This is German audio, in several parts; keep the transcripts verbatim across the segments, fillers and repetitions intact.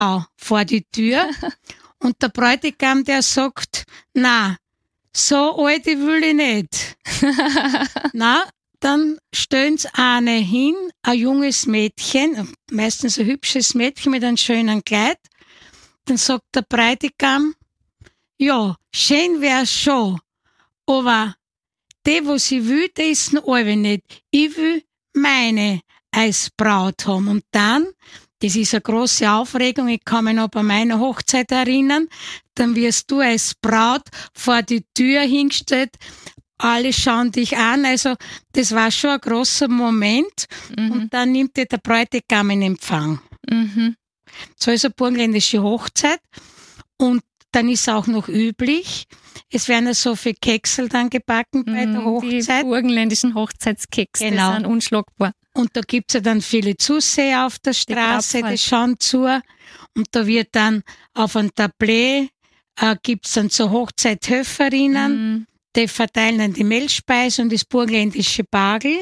vor die Tür und der Bräutigam, der sagt, na, so alt will ich nicht. Na, dann stellen sie eine hin, ein junges Mädchen, meistens ein hübsches Mädchen mit einem schönen Kleid. Dann sagt der Bräutigam, ja, schön wär's schon, aber die, was ich will, die ist noch alle nicht. Ich will meine als Braut haben. Und dann, das ist eine große Aufregung, ich kann mich noch bei meiner Hochzeit erinnern, dann wirst du als Braut vor die Tür hingestellt, alle schauen dich an, also das war schon ein großer Moment. Mhm. Und dann nimmt dir der Bräutigam in Empfang. Mhm. So ist eine burgenländische Hochzeit und dann ist auch noch üblich, es werden ja so viele Keksel dann gebacken bei der Hochzeit. Die burgenländischen Hochzeitskekse genau. sind unschlagbar. Und da gibt's ja dann viele Zuseher auf der Straße, die, die schauen zu. Und da wird dann auf einem Tablet, äh, gibt's dann so Hochzeithöferinnen, mhm. die verteilen dann die Mehlspeise und das burgenländische Bagel.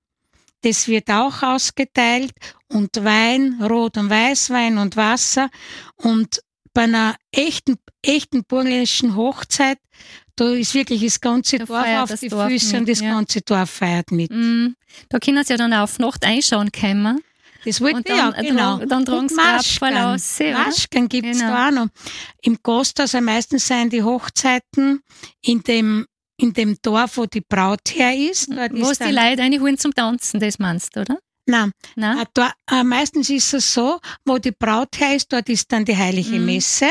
Das wird auch ausgeteilt und Wein, Rot- und Weißwein und Wasser. Und bei einer echten, echten burgenländischen Hochzeit, da ist wirklich das ganze da Dorf auf die Dorf Füße mit, und das ja. ganze Dorf feiert mit. Mm, da können sie ja dann auf Nacht einschauen kommen. Das wollte ich ja, genau. Dann tragen sie Maschken. Maschken gibt es genau. da auch noch. Im Gasthaus, also meistens sind die Hochzeiten in dem in dem Dorf, wo die Braut her ist. Wo ist die Leute reinholen zum Tanzen, das meinst du, oder? Nein, Nein? Äh, da, äh, meistens ist es so, wo die Braut her ist, dort ist dann die heilige mhm. Messe.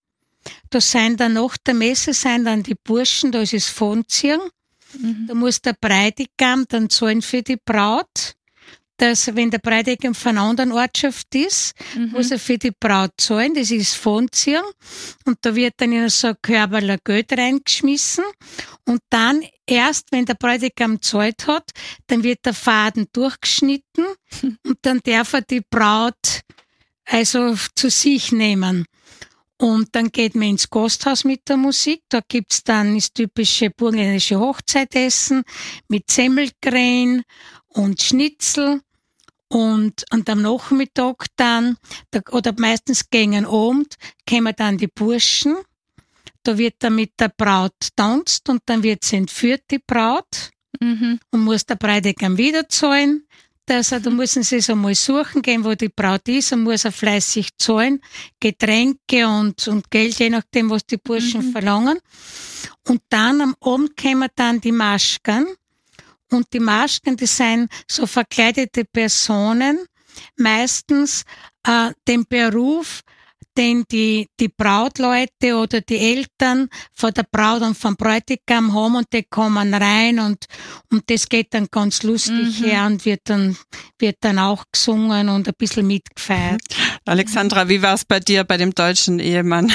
Da sind dann nach der Messe sind dann die Burschen, da ist es Vonziehen. Mhm. Da muss der Bräutigam dann zahlen für die Braut. Dass, wenn der Bräutigam von einer anderen Ortschaft ist, mhm. muss er für die Braut zahlen. Das ist Vonziehen. Und da wird dann in so ein Körperler Geld reingeschmissen. Und dann, erst wenn der Bräutigam gezahlt hat, dann wird der Faden durchgeschnitten und dann darf er die Braut also zu sich nehmen. Und dann geht man ins Gasthaus mit der Musik. Da gibt's dann das typische burgenländische Hochzeitessen mit Semmelkrähen und Schnitzel. Und, und am Nachmittag dann, oder meistens gegen Abend, kommen dann die Burschen. Da wird dann mit der Braut tanzt und dann wird sie entführt, die Braut. Mhm. Und muss der Bräutigam wieder zahlen. Dass er, da müssen sie so mal suchen gehen, wo die Braut ist, und muss er fleißig zahlen. Getränke und, und Geld, je nachdem, was die Burschen mhm. verlangen. Und dann am Abend kommen dann die Maschken. Und die Maschken, die sind so verkleidete Personen, meistens äh, den Beruf, den die, die Brautleute oder die Eltern von der Braut und vom Bräutigam haben, und die kommen rein und, und das geht dann ganz lustig mhm. her und wird dann, wird dann auch gesungen und ein bisschen mitgefeiert. Alexandra, wie war es bei dir, bei dem deutschen Ehemann?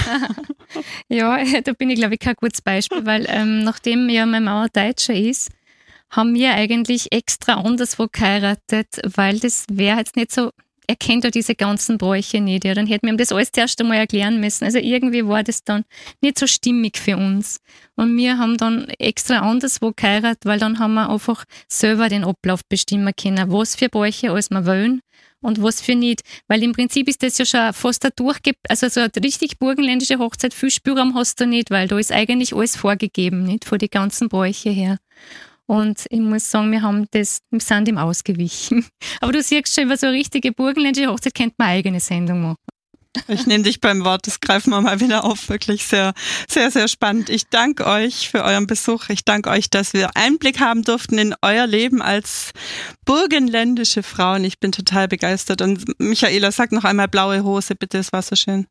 Ja, da bin ich, glaube ich, kein gutes Beispiel, weil ähm, nachdem ja meine Mama Deutscher ist, haben wir eigentlich extra anderswo geheiratet, weil das wäre jetzt nicht so, er kennt ja diese ganzen Bräuche nicht, ja, dann hätten wir ihm das alles zuerst einmal erklären müssen. Also irgendwie war das dann nicht so stimmig für uns. Und wir haben dann extra anderswo geheiratet, weil dann haben wir einfach selber den Ablauf bestimmen können, was für Bräuche alles wir wollen und was für nicht. Weil im Prinzip ist das ja schon fast ein Durchge... Also so eine richtig burgenländische Hochzeit, viel Spielraum hast du nicht, weil da ist eigentlich alles vorgegeben, nicht, von den ganzen Bräuche her. Und ich muss sagen, wir haben das, wir sind ihm ausgewichen. Aber du siehst schon, über so eine richtige burgenländische Hochzeit könnte man eine eigene Sendung machen. Ich nehme dich beim Wort, das greifen wir mal wieder auf. Wirklich sehr, sehr, sehr spannend. Ich danke euch für euren Besuch. Ich danke euch, dass wir Einblick haben durften in euer Leben als burgenländische Frauen. Ich bin total begeistert. Und Michaela, sag noch einmal blaue Hose, bitte, es war so schön.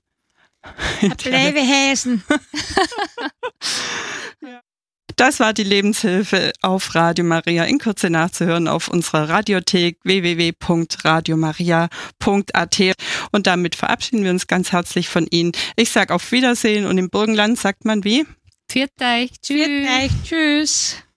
Blaue Häsen. Ja. Das war die Lebenshilfe auf Radio Maria, in Kürze nachzuhören auf unserer Radiothek w w w punkt radio maria punkt a t. Und damit verabschieden wir uns ganz herzlich von Ihnen. Ich sage auf Wiedersehen, und im Burgenland sagt man wie? Pfiat euch, tschüss. Pfiat euch, tschüss.